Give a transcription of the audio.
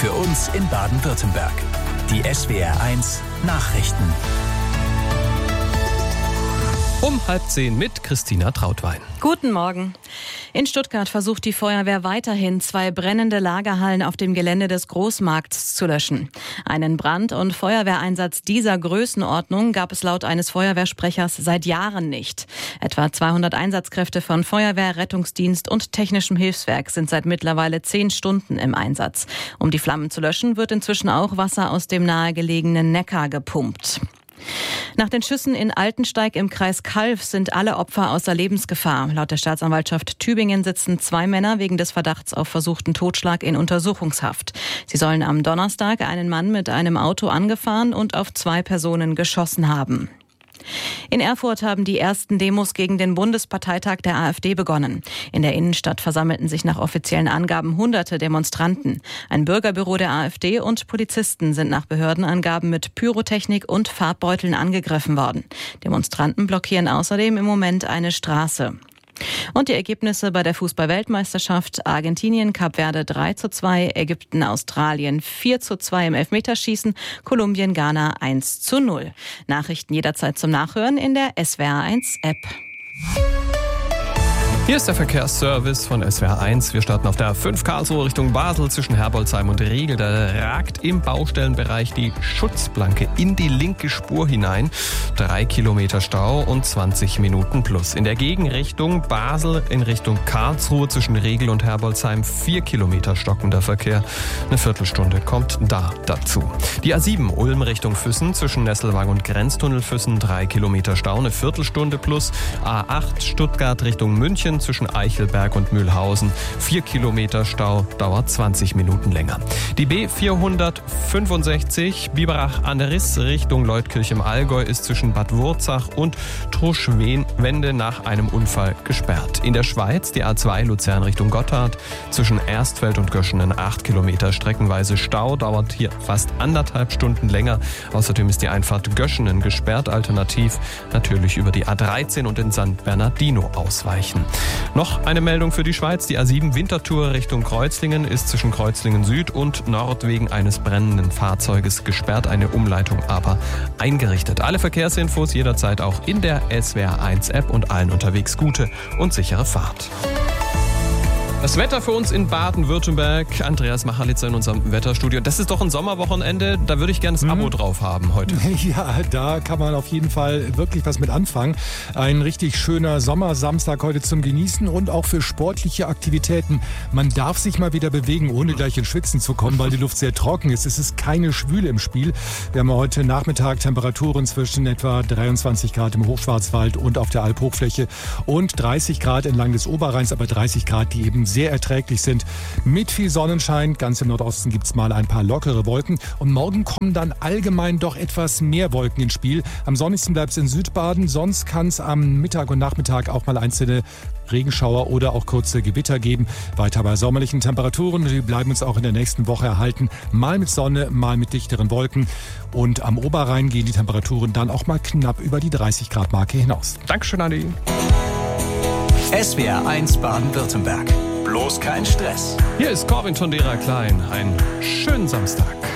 für uns in Baden-Württemberg. Die SWR1 Nachrichten. Um 9:30 mit Christina Trautwein. Guten Morgen. In Stuttgart versucht die Feuerwehr weiterhin, 2 brennende Lagerhallen auf dem Gelände des Großmarkts zu löschen. Einen Brand- und Feuerwehreinsatz dieser Größenordnung gab es laut eines Feuerwehrsprechers seit Jahren nicht. Etwa 200 Einsatzkräfte von Feuerwehr, Rettungsdienst und technischem Hilfswerk sind seit mittlerweile 10 Stunden im Einsatz. Um die Flammen zu löschen, wird inzwischen auch Wasser aus dem nahegelegenen Neckar gepumpt. Nach den Schüssen in Altensteig im Kreis Calw sind alle Opfer außer Lebensgefahr. Laut der Staatsanwaltschaft Tübingen sitzen 2 Männer wegen des Verdachts auf versuchten Totschlag in Untersuchungshaft. Sie sollen am Donnerstag einen Mann mit einem Auto angefahren und auf 2 Personen geschossen haben. In Erfurt haben die ersten Demos gegen den Bundesparteitag der AfD begonnen. In der Innenstadt versammelten sich nach offiziellen Angaben hunderte Demonstranten. Ein Bürgerbüro der AfD und Polizisten sind nach Behördenangaben mit Pyrotechnik und Farbbeuteln angegriffen worden. Demonstranten blockieren außerdem im Moment eine Straße. Und die Ergebnisse bei der Fußball-Weltmeisterschaft: Argentinien, Kap Verde 3:2, Ägypten, Australien 4:2 im Elfmeterschießen, Kolumbien, Ghana 1:0. Nachrichten jederzeit zum Nachhören in der SWR1-App. Hier ist der Verkehrsservice von SWR1. Wir starten auf der A5 Karlsruhe Richtung Basel zwischen Herbolzheim und Riegel. Da ragt im Baustellenbereich die Schutzplanke in die linke Spur hinein. 3 Kilometer Stau und 20 Minuten plus. In der Gegenrichtung Basel in Richtung Karlsruhe zwischen Riegel und Herbolzheim 4 Kilometer stockender Verkehr. Eine Viertelstunde kommt da dazu. Die A7 Ulm Richtung Füssen zwischen Nesselwang und Grenztunnel Füssen 3 Kilometer Stau, eine Viertelstunde plus. A8 Stuttgart Richtung München zwischen Eichelberg und Mühlhausen 4 Kilometer Stau, dauert 20 Minuten länger. Die B465 Biberach an der Riss Richtung Leutkirch im Allgäu ist zwischen Bad Wurzach und Truschwende nach einem Unfall gesperrt. In der Schweiz die A2 Luzern Richtung Gotthard zwischen Erstfeld und Göschenen 8 Kilometer streckenweise Stau, dauert hier fast 1,5 Stunden länger. Außerdem ist die Einfahrt Göschenen gesperrt, alternativ natürlich über die A13 und den San Bernardino ausweichen. Noch eine Meldung für die Schweiz. Die A7 Winterthur Richtung Kreuzlingen ist zwischen Kreuzlingen Süd und Nord wegen eines brennenden Fahrzeuges gesperrt, eine Umleitung aber eingerichtet. Alle Verkehrsinfos jederzeit auch in der SWR1-App und allen unterwegs gute und sichere Fahrt. Das Wetter für uns in Baden-Württemberg. Andreas Machalitzer in unserem Wetterstudio. Das ist doch ein Sommerwochenende, da würde ich gerne das Abo drauf haben heute. Ja, da kann man auf jeden Fall wirklich was mit anfangen. Ein richtig schöner Sommersamstag heute zum Genießen und auch für sportliche Aktivitäten. Man darf sich mal wieder bewegen, ohne gleich ins Schwitzen zu kommen, weil die Luft sehr trocken ist. Es ist keine Schwüle im Spiel. Wir haben heute Nachmittag Temperaturen zwischen etwa 23 Grad im Hochschwarzwald und auf der Alphochfläche und 30 Grad entlang des Oberrheins, aber 30 Grad, die eben sehr erträglich sind, mit viel Sonnenschein. Ganz im Nordosten gibt es mal ein paar lockere Wolken. Und morgen kommen dann allgemein doch etwas mehr Wolken ins Spiel. Am sonnigsten bleibt es in Südbaden. Sonst kann es am Mittag und Nachmittag auch mal einzelne Regenschauer oder auch kurze Gewitter geben. Weiter bei sommerlichen Temperaturen. Die bleiben uns auch in der nächsten Woche erhalten. Mal mit Sonne, mal mit dichteren Wolken. Und am Oberrhein gehen die Temperaturen dann auch mal knapp über die 30 Grad Marke hinaus. Dankeschön, Adi. SWR1 Baden-Württemberg. Bloß kein Stress. Hier ist Corbin Tondera Klein. Einen schönen Samstag.